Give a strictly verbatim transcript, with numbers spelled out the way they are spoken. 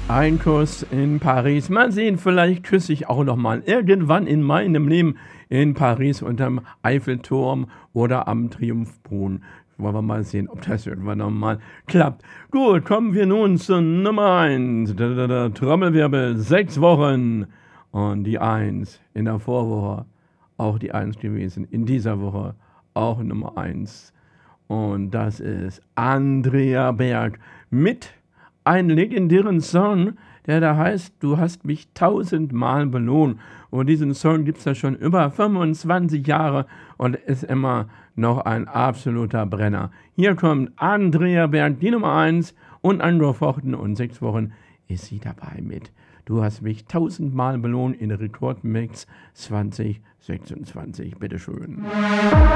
Ein Kuss in Paris. Mal sehen, vielleicht küsse ich auch noch mal irgendwann in meinem Leben in Paris unterm Eiffelturm oder am Triumphbrunnen. Wollen wir mal sehen, ob das irgendwann noch mal klappt. Gut, kommen wir nun zur Nummer eins. Trommelwirbel, sechs Wochen. Und die eins in der Vorwoche, auch die eins gewesen. In dieser Woche auch Nummer eins. Und das ist Andrea Berg mit einem legendären Song, der da heißt, du hast mich tausendmal belohnt. Und diesen Song gibt es ja schon über fünfundzwanzig Jahre und ist immer noch ein absoluter Brenner. Hier kommt Andrea Berg, die Nummer eins, und angefochten und sechs Wochen ist sie dabei mit. Du hast mich tausendmal belohnt in Rekordmix zwanzig sechsundzwanzig. Bitteschön.